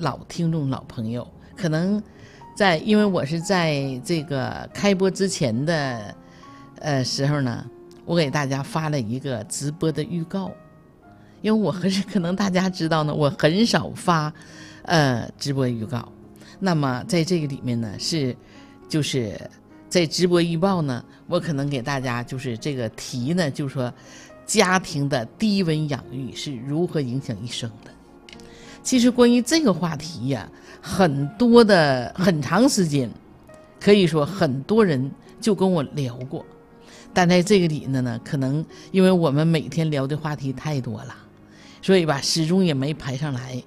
老听众老朋友，可能因为我是在这个开播之前的时候呢，我给大家发了一个直播的预告。因为可能大家知道呢，我很少发直播预告。那么在这个里面呢，就是在直播预报呢，我可能给大家就是这个题呢，就是说家庭的低温养育是如何影响一生的。其实关于这个话题呀，很长时间，可以说很多人就跟我聊过，但在这个里呢，可能因为我们每天聊的话题太多了，所以吧，始终也没排上来。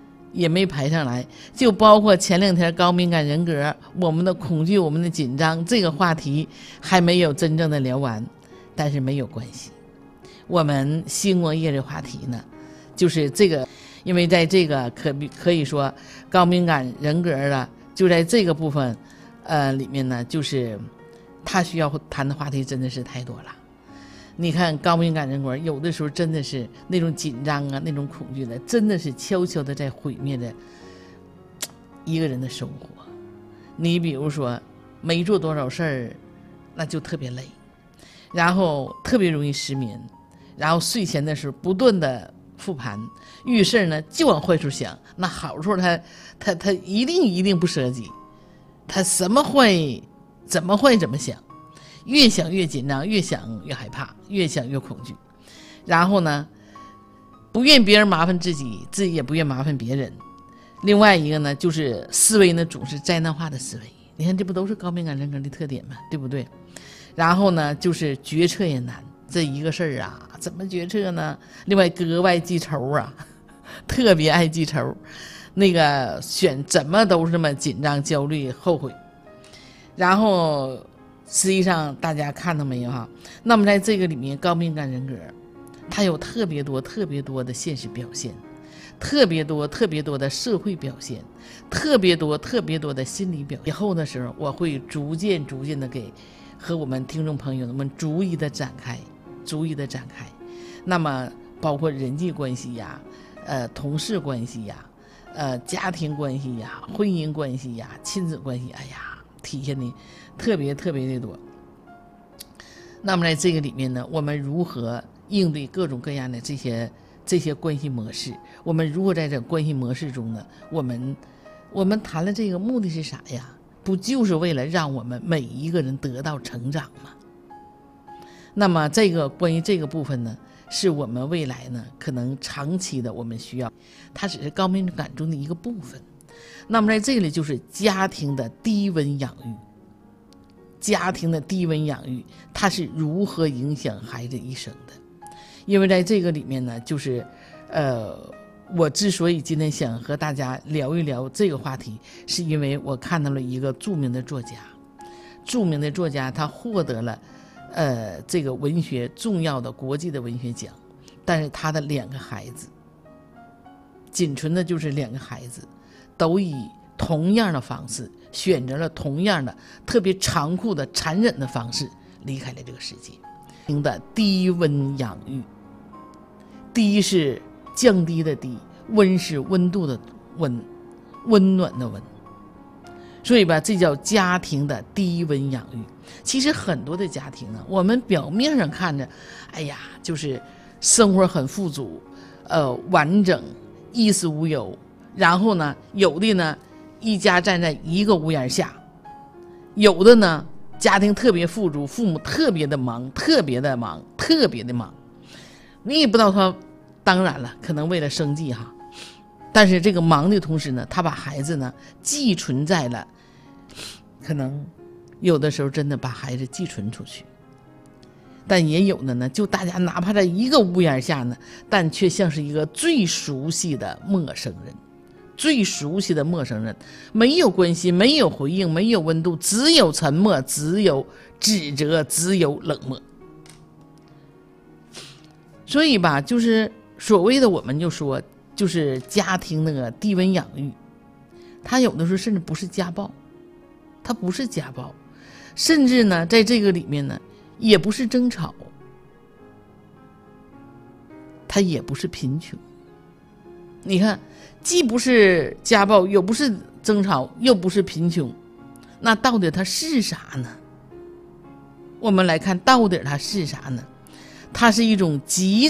就包括前2天高敏感人格，我们的恐惧，我们的紧张，这个话题还没有真正的聊完。但是没有关系，我们星光夜这话题呢，就是这个，因为在这个可以说高敏感人格的，就在这个部分里面呢，就是他需要谈的话题真的是太多了。你看高敏感人格有的时候真的是那种紧张啊，那种恐惧的，真的是悄悄的在毁灭着一个人的生活。你比如说没做多少事儿，那就特别累，然后特别容易失眠，然后睡前的时候不断的复盘，遇事呢就往坏处想，那好处他一定不舍己，他怎么坏怎么想，越想越紧张，越想越害怕，越想越恐惧。然后呢，不愿别人麻烦自己，自己也不愿麻烦别人。另外一个呢，就是思维呢总是灾难化的思维。你看，这不都是高敏感人格的特点吗？对不对？然后呢，就是决策也难，这一个事儿啊，怎么决策呢？另外格外记仇啊，特别爱记仇，那个怎么都是这么紧张、焦虑、后悔。然后实际上大家看到没有哈？那么在这个里面，高敏感人格它有特别多的现实表现，特别多的社会表现，特别多的心理表现。以后的时候我会逐渐的和我们听众朋友们逐一的展开。那么包括人际关系呀，同事关系呀，家庭关系呀，婚姻关系呀，亲子关系，哎呀，体现的特别的多。那么在这个里面呢，我们如何应对各种各样的这些关系模式？我们如何在这关系模式中呢？我们谈了这个目的是啥呀？不就是为了让我们每一个人得到成长吗？那么关于这个部分呢，是我们未来呢可能长期的我们需要，它只是高敏感中的一个部分。那么在这里就是家庭的低温养育，它是如何影响孩子一生的？因为在这个里面呢，就是我之所以今天想和大家聊一聊这个话题，是因为我看到了一个著名的作家，他获得了这个文学重要的国际的文学奖，但是他的2个孩子，仅存的就是2个孩子，都以同样的方式选择了同样的特别残酷的残忍的方式离开了这个世界。的低温养育，低是降低的低，温是温度的温，温暖的温，所以吧，这叫家庭的低温养育。其实很多的家庭呢，我们表面上看着，哎呀，就是生活很富足，完整，衣食无忧。然后呢，有的呢，一家站在一个屋檐下；有的呢，家庭特别富足，父母特别的忙。你也不知道他，当然了，可能为了生计哈，但是这个忙的同时呢，他把孩子呢寄存在了，可能有的时候真的把孩子寄存出去，但也有的呢，就大家哪怕在一个屋檐下呢，但却像是一个最熟悉的陌生人，没有关心，没有回应，没有温度，只有沉默，只有指责，只有冷漠。所以吧，就是所谓的我们就说，就是家庭那个低温养育，他有的时候甚至不是家暴，甚至呢，在这个里面呢，也不是争吵，他也不是贫穷， 你看，既不是家暴，又不是争吵，又不是贫穷，那到底它是啥呢？我们来看到底它是啥呢？它是一种极